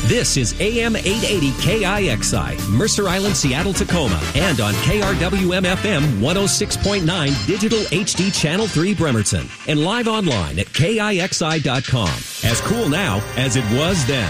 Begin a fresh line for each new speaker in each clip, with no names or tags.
This is AM 880 KIXI, Mercer Island, Seattle, Tacoma, and on KRWM-FM 106.9 Digital HD Channel 3 Bremerton, and live online at KIXI.com. As cool now as it was then.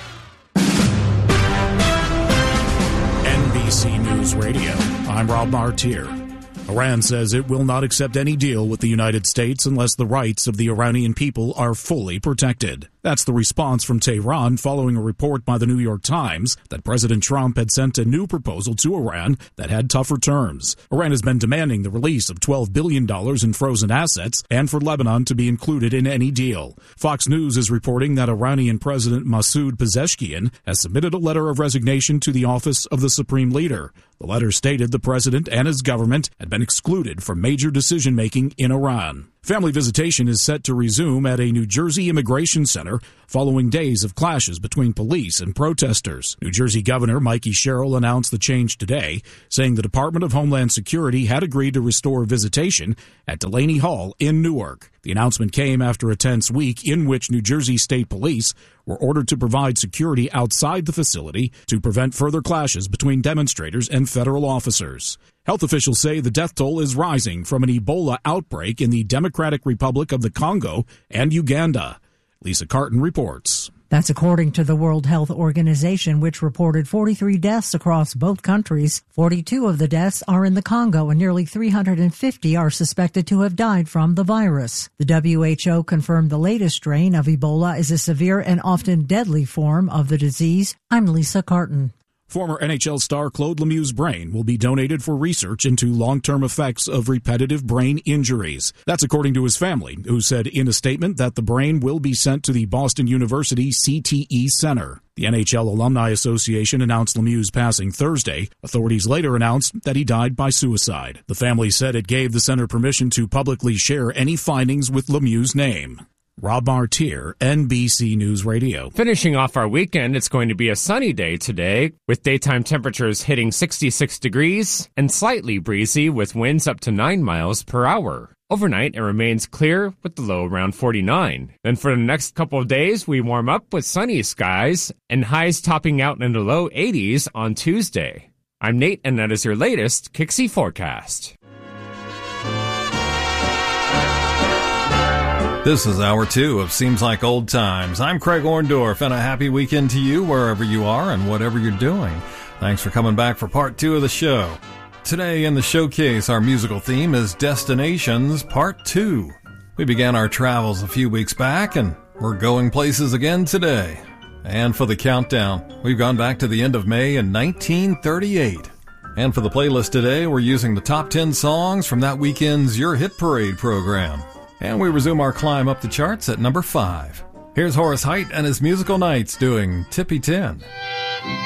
NBC News Radio, I'm Rob Martier. Iran says it will not accept any deal with the United States unless the rights of the Iranian people are fully protected. That's the response from Tehran following a report by the New York Times that President Trump had sent a new proposal to Iran that had tougher terms. Iran has been demanding the release of $12 billion in frozen assets and for Lebanon to be included in any deal. Fox News is reporting that Iranian President Masoud Pezeshkian has submitted a letter of resignation to the office of the Supreme Leader. The letter stated the president and his government had been excluded from major decision-making in Iran. Family visitation is set to resume at a New Jersey immigration center following days of clashes between police and protesters. New Jersey Governor Mikey Sherrill announced the change today, saying the Department of Homeland Security had agreed to restore visitation at Delaney Hall in Newark. The announcement came after a tense week in which New Jersey State Police were ordered to provide security outside the facility to prevent further clashes between demonstrators and federal officers. Health officials say the death toll is rising from an Ebola outbreak in the Democratic Republic of the Congo and Uganda. Lisa Carton reports.
That's according to the World Health Organization, which reported 43 deaths across both countries. 42 of the deaths are in the Congo, and nearly 350 are suspected to have died from the virus. The WHO confirmed the latest strain of Ebola is a severe and often deadly form of the disease. I'm Lisa Carton.
Former NHL star Claude Lemieux's brain will be donated for research into long-term effects of repetitive brain injuries. That's according to his family, who said in a statement that the brain will be sent to the Boston University CTE Center. The NHL Alumni Association announced Lemieux's passing Thursday. Authorities later announced that he died by suicide. The family said it gave the center permission to publicly share any findings with Lemieux's name. Rob Martier, NBC News Radio.
Finishing off our weekend, it's going to be a sunny day today, with daytime temperatures hitting 66 degrees and slightly breezy with winds up to 9 miles per hour. Overnight, it remains clear with the low around 49. Then for the next couple of days, we warm up with sunny skies and highs topping out in the low 80s on Tuesday. I'm Nate, and that is your latest KIXI forecast.
This is Hour 2 of Seems Like Old Times. I'm Craig Orndorff, and a happy weekend to you wherever you are and whatever you're doing. Thanks for coming back for part 2 of the show. Today in the showcase, our musical theme is Destinations Part 2. We began our travels a few weeks back, and we're going places again today. And for the countdown, we've gone back to the end of May in 1938. And for the playlist today, we're using the top 10 songs from that weekend's Your Hit Parade program. And we resume our climb up the charts at number 5. Here's Horace Heidt and his Musical Nights doing Tippy 10.